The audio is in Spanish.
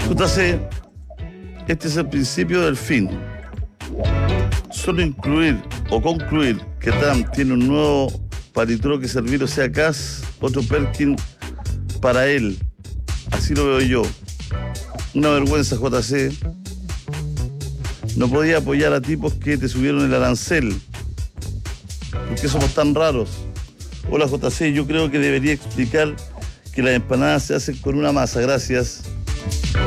JC, este es el principio del fin. Solo incluir o concluir que Trump tiene un nuevo palitroque servir, o sea, Kass, otro Perkin para él. Así lo veo yo. Una vergüenza, JC. No podía apoyar a tipos que te subieron el arancel. ¿Por qué somos tan raros? Hola, JC, yo creo que debería explicar que las empanadas se hacen con una masa. Gracias.